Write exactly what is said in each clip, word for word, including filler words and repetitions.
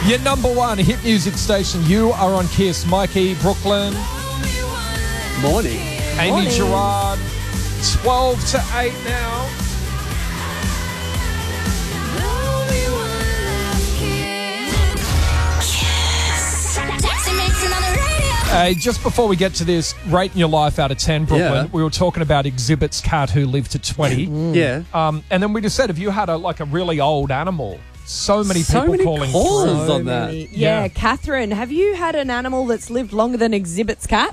Your number one hit music station. You are on Kiss. Mikey, Brooklyn. Morning. Amy Morning. Gerard. twelve to eight now. Uh, just before we get to this, rating your life out of ten, Brooklyn, Yeah. we were talking about Exhibit's cat who lived to twenty. Yeah. Um, and then we just said, if you had a like a really old animal, so many So people many calling callers through. on that. Many. Yeah, Yeah. Catherine, have you had an animal that's lived longer than Exhibit's cat?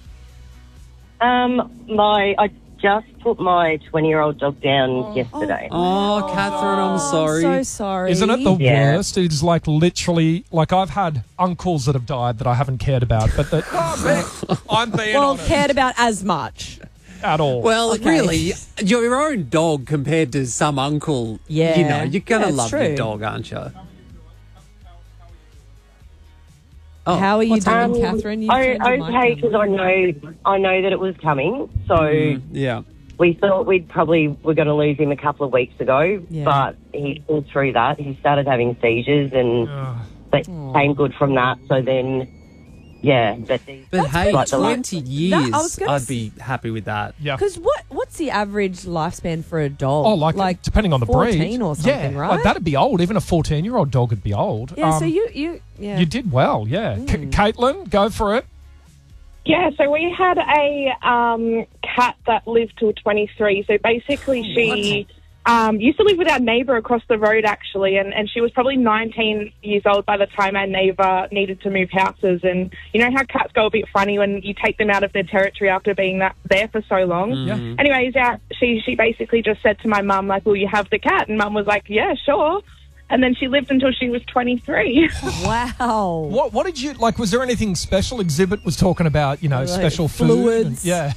Um, my I just put my twenty-year-old dog down yesterday. Oh, Catherine, I'm sorry. I'm so sorry. Isn't it the Yeah. worst? It's like literally, like I've had uncles that have died that I haven't cared about, but that oh, I'm being well, honest cared about as much. at all. Well, Okay. really, your own dog compared to some uncle, Yeah. you know, you're going to Yeah, it's love true. your dog, aren't you? Oh, How are you what's doing, Um, Catherine? You I, turned your mic okay, on. because I know I know that it was coming, so Mm, yeah. we thought we'd probably were going to lose him a couple of weeks ago, Yeah. but he pulled through that. He started having seizures, and Ugh. that came good from that. So then, yeah, but these- But hey, like the last- twenty years, That- I was gonna I'd s- be happy with that. yeah. Because what, what's the average lifespan for a dog? Oh, like, depending on the fourteen breed, or something, yeah, right? like that'd be old. Even a fourteen-year-old dog would be old. Yeah, Um, so you, you, yeah. you did well, yeah. C- Caitlin, go for it. Yeah, so we had a um, cat that lived till twenty-three. So basically she um, used to live with our neighbour across the road, actually, and, and she was probably nineteen years old by the time our neighbour needed to move houses. And you know how cats go a bit funny when you take them out of their territory after being that there for so long? Yeah. Anyways, yeah, she, she basically just said to my mum, like, will you have the cat? And mum was like, yeah, sure. And then she lived until she was twenty-three. Wow. What What did you like? Was there anything special? Exhibit was talking about, you know, Like special food. fluids. and- yeah.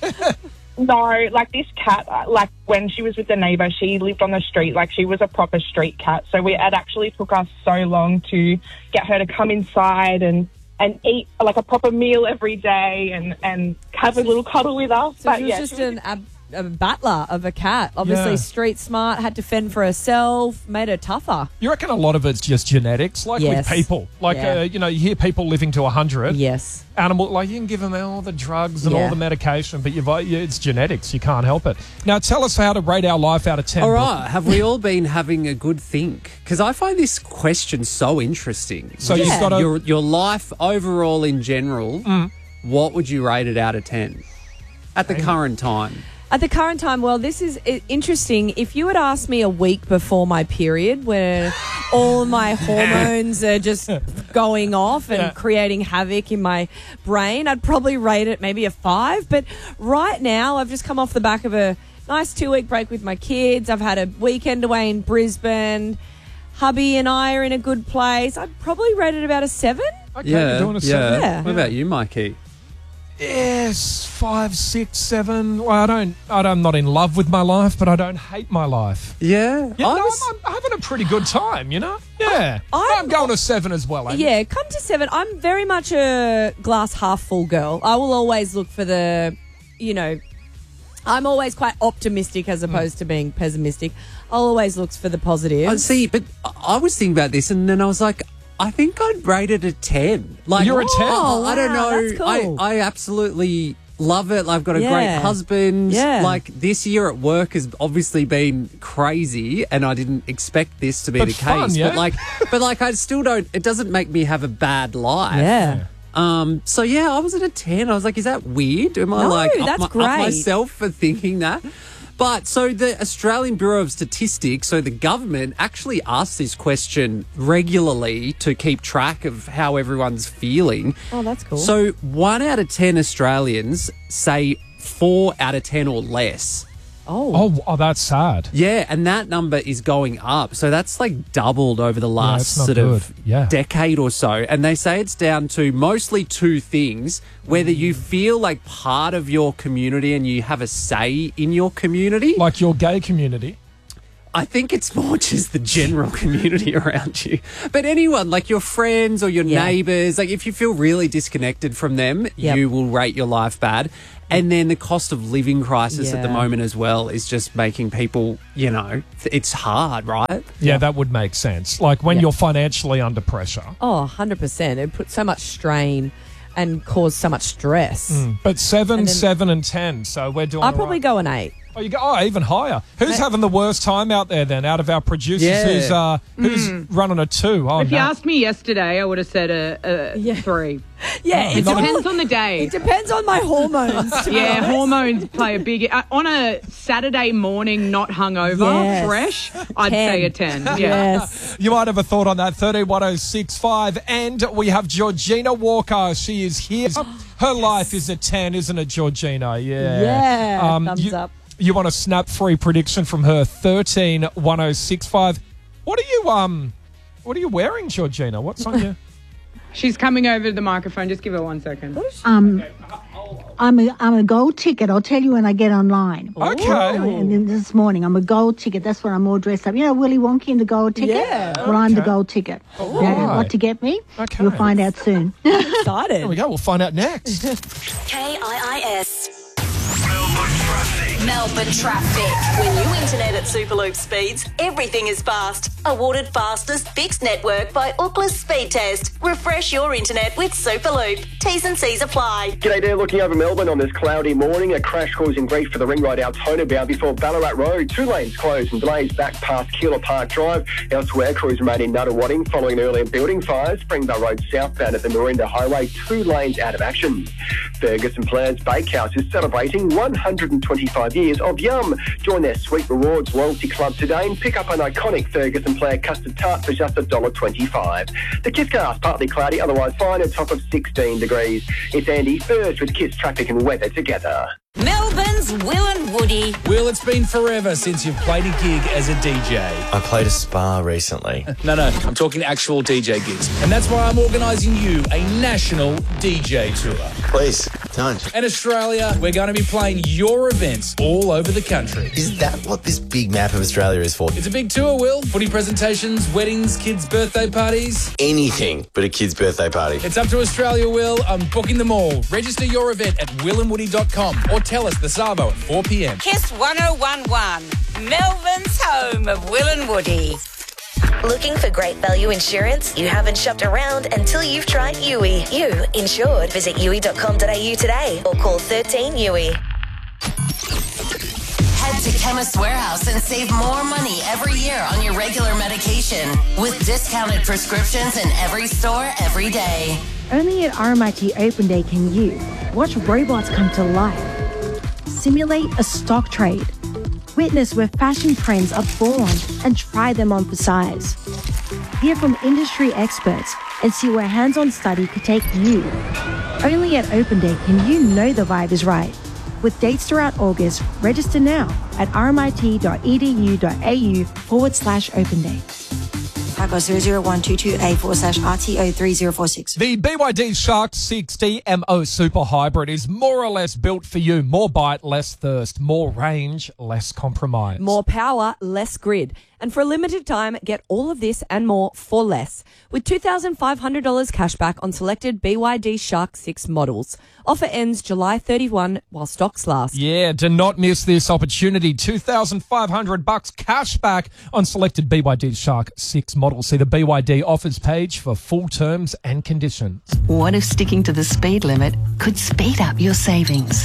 No, like this cat, uh, like when she was with the neighbour, she lived on the street. Like she was a proper street cat. So we it actually took us so long to get her to come inside and, and eat like a proper meal every day and, and have a little cuddle with us. So but she was yeah, just she was- an ab- a battler of a cat. Obviously Yeah. street smart, had to fend for herself, made her tougher. You reckon a lot of it's just genetics, like Yes. with people, like Yeah. uh, you know, you hear people living to a hundred. Yes. Animal, like you can give them all the drugs and Yeah. all the medication, but you've, yeah, it's genetics. You can't help it. Now, tell us how to rate our life out of ten. All Brooke. right, have we all been having a good think? Because I find this question so interesting. So Yeah. you've got to. your your life overall in general, Mm. what would you rate it out of ten at the current time? At the current time, well, this is i- interesting. If you had asked me a week before my period, where all my hormones are just going off and Yeah. creating havoc in my brain, I'd probably rate it maybe a five. But right now, I've just come off the back of a nice two-week break with my kids. I've had a weekend away in Brisbane. Hubby and I are in a good place. I'd probably rate it about a seven. Okay, you're doing a seven. Yeah. What about you, Mikey? Yes, five, six, seven. Well, I don't. I don't- I'm not in love with my life, but I don't hate my life. Yeah, Yeah, I no, was- I'm, I'm having a pretty good time. You know. Yeah, I'm- I'm, going to seven as well. Amy. Yeah, come to seven. I'm very much a glass half full girl. I will always look for the, you know, I'm always quite optimistic as opposed to being pessimistic. I'll always look for the positive. I see, but I I was thinking about this, and then I was like, I think I'd rate it a ten. Like You're a ten? Oh, I don't wow, know. that's cool. I, I absolutely love it. I've got a Yeah. great husband. Yeah. Like this year at work has obviously been crazy, and I didn't expect this to be But the fun, case. yeah? But like, but like, I still don't. It doesn't make me have a bad life. Yeah. Um. So yeah, I was at a ten. I was like, is that weird? Am I No, like up, that's my- up great. myself for thinking that? But so the Australian Bureau of Statistics, so the government actually asks this question regularly to keep track of how everyone's feeling. Oh, that's cool. So one out of ten Australians say four out of ten or less. oh. Oh, oh, that's sad. Yeah, and that number is going up. So that's like doubled over the it's last not sort of good. Yeah. decade or so. And they say it's down to mostly two things, whether you feel like part of your community and you have a say in your community. Like your gay community. I think it's more just the general community around you. But anyone, like your friends or your Yeah. neighbours, like if you feel really disconnected from them, Yep. you will rate your life bad. And then the cost of living crisis at the Yeah. moment as well is just making people, you know, it's hard, right? Yeah, that would make sense. Like when Yeah. you're financially under pressure. Oh, one hundred percent. It put so much strain and caused so much stress. But seven, And then- seven, and ten. So we're doing. I'd all probably right. go an eight. Oh, you go. Oh, even higher. Who's having the worst time out there then? Out of our producers, Yeah. who's uh, who's running a two? Oh, If you no. asked me yesterday, I would have said a, a Yeah. three. Yeah, It it's all- depends on the day. It depends on my hormones. To be Yeah, honest. hormones play a big... Uh, on a Saturday morning, not hungover, Yes. fresh, I'd ten. say a ten. Yeah. Yes. You might have a thought on that. thirteen one oh six five. And we have Georgina Walker. She is here. Her life is a ten, isn't it, Georgina? Yeah. Yeah, thumbs you, up. You want a snap free prediction from her? thirteen one oh six five. What are you um what are you wearing, Georgina? What's on you? She's coming over to the microphone. Just give her one second. Um, I'm a, I'm a gold ticket. I'll tell you when I get online. Okay. And then this morning, I'm a gold ticket. That's when I'm all dressed up. You know, Willy Wonka in the gold ticket? Yeah. Well, I'm the Okay. gold ticket. All Now, right. what to get me? Okay. You'll find out soon. Excited. There we go. We'll find out next. K I I S. Melbourne traffic. Melbourne traffic. When you internet at Superloop speeds, everything is fast. Awarded fastest fixed network by Ooklas Speed Test. Refresh your internet with Superloop. T's and C's apply. G'day there, looking over Melbourne on this cloudy morning. A crash causing grief for the ring road Altona bound before Ballarat Road. Two lanes closed and delays back past Keeler Park Drive. Elsewhere, crews remain in Nuttawading following an earlier building fire. Springvale Road southbound at the Marinda Highway, two lanes out of action. Ferguson Plans Bakehouse is celebrating one hundred twenty-five years of Yum. Join their Sweet Rewards Loyalty Club today and pick up an iconic Ferguson Player custard tart for just one dollar twenty-five. The Kisscast, partly cloudy, otherwise fine, a top of sixteen degrees. It's Andy first with Kiss traffic and weather together. Melbourne's Will and Woody. Will, it's been forever since you've played a gig as a D J. I played a spa recently. No, no, I'm talking actual D J gigs. And that's why I'm organising you a national D J tour. Please, don't. In Australia, we're going to be playing your events all over the country. Is that what this big map of Australia is for? It's a big tour, Will. Footy presentations, weddings, kids' birthday parties. Anything but a kid's birthday party. It's up to Australia, Will. I'm booking them all. Register your event at will and woody dot com or tell us the Savo at four p.m. Kiss one oh one one. Melbourne's home of Will and Woody. Looking for great value insurance? You haven't shopped around until you've tried U I. You insured. Visit U I dot com dot a u today or call thirteen U I. Head to Chemist Warehouse and save more money every year on your regular medication with discounted prescriptions in every store every day. Only at R M I T Open Day can you watch robots come to life, simulate a stock trade, witness where fashion trends are born and try them on for size. Hear from industry experts and see where hands-on study could take you. Only at Open Day can you know the vibe is right. With dates throughout August, register now at rmit.edu.au forward slash open day. Paco zero zero one two two A forward slash R T O three zero four six. The B Y D Shark sixty M O Super Hybrid is more or less built for you. More bite, less thirst. More range, less compromise. More power, less grid. And for a limited time, get all of this and more for less. With two thousand five hundred dollars cash back on selected B Y D Shark six models. Offer ends July thirty-first while stocks last. Yeah, do not miss this opportunity. two thousand five hundred bucks cash back on selected B Y D Shark six models. See the B Y D offers page for full terms and conditions. What if sticking to the speed limit could speed up your savings?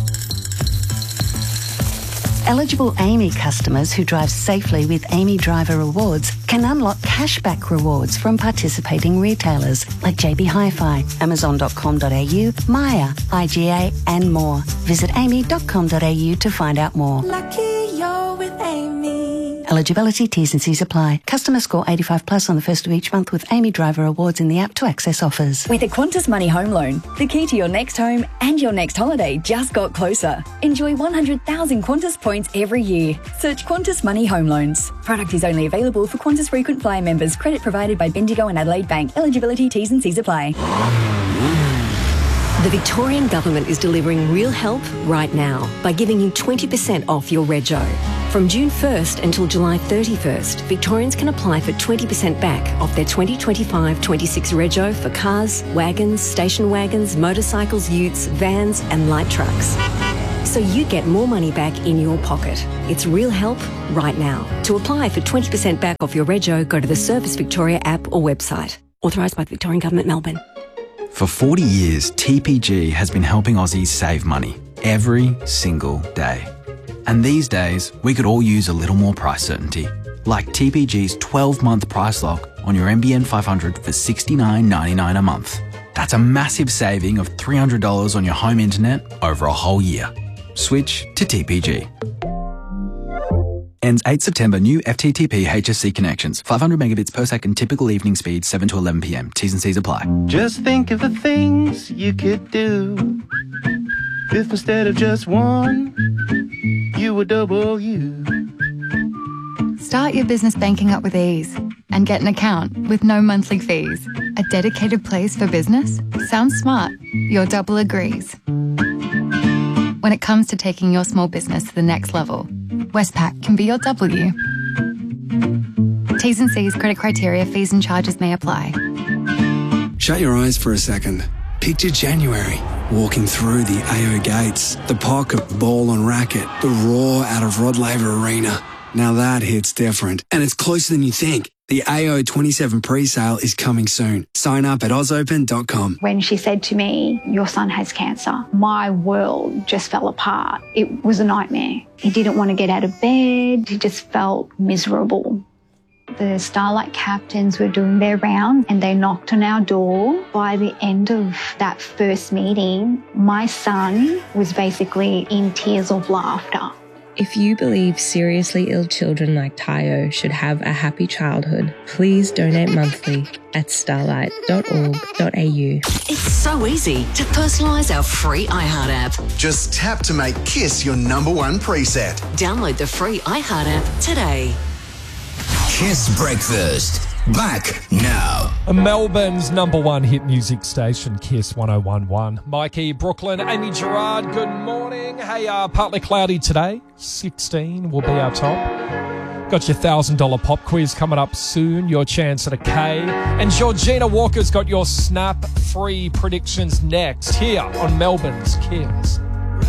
Eligible Amy customers who drive safely with Amy Driver Rewards can unlock cashback rewards from participating retailers like J B Hi-Fi, amazon dot com dot a u, Maya, I G A and more. Visit amy dot com dot a u to find out more. Lucky you're with Amy. Eligibility, T's and C's apply. Customer score eighty-five plus on the first of each month with Amy Driver Rewards in the app to access offers. With a Qantas Money Home Loan, the key to your next home and your next holiday just got closer. Enjoy one hundred thousand Qantas points every year. Search Qantas Money Home Loans. Product is only available for Qantas Frequent Flyer members. Credit provided by Bendigo and Adelaide Bank. Eligibility, T's and C's apply. The Victorian Government is delivering real help right now by giving you twenty percent off your rego. From June first until July thirty-first, Victorians can apply for twenty percent back off their twenty twenty-five twenty-six rego for cars, wagons, station wagons, motorcycles, utes, vans and light trucks. So you get more money back in your pocket. It's real help right now. To apply for twenty percent back off your rego, go to the Service Victoria app or website. Authorised by the Victorian Government, Melbourne. For forty years, T P G has been helping Aussies save money every single day. And these days, we could all use a little more price certainty, like T P G's twelve-month price lock on your N B N five hundred for sixty-nine ninety-nine a month. That's a massive saving of three hundred dollars on your home internet over a whole year. Switch to T P G. Ends eighth September. New F T T P H S C connections. five hundred megabits per second. Typical evening speed seven to eleven p m. T's and C's apply. Just think of the things you could do if instead of just one, you were double you. Start your business banking up with ease and get an account with no monthly fees. A dedicated place for business? Sounds smart. Your double agrees. When it comes to taking your small business to the next level, Westpac can be your W. T's and C's, credit criteria, fees and charges may apply. Shut your eyes for a second. Picture January, walking through the A O gates, the pocket ball and racket, the roar out of Rod Laver Arena. Now that hits different, and it's closer than you think. The A O twenty-seven pre-sale is coming soon. Sign up at oz open dot com. When she said to me, your son has cancer, my world just fell apart. It was a nightmare. He didn't want to get out of bed. He just felt miserable. The Starlight captains were doing their round and they knocked on our door. By the end of that first meeting, my son was basically in tears of laughter. If you believe seriously ill children like Tayo should have a happy childhood, please donate monthly at starlight dot org dot a u. It's so easy to personalise our free iHeart app. Just tap to make Kiss your number one preset. Download the free iHeart app today. Kiss Breakfast. Back now. Melbourne's number one hit music station, Kiss one oh one one. Mikey, Brooklyn, Amy Gerard, good morning. Hey, uh, partly cloudy today. sixteen will be our top. Got your one thousand dollars pop quiz coming up soon. Your chance at a K. And Georgina Walker's got your Snap free predictions next here on Melbourne's Kiss.